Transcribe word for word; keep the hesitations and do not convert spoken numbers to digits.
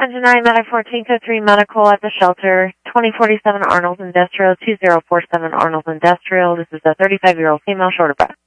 Engine nine, Medic fourteen, code three medical at the shelter, twenty forty-seven Arnold Industrial, two zero four seven Arnold Industrial. This is a thirty-five-year-old female, shorter breath.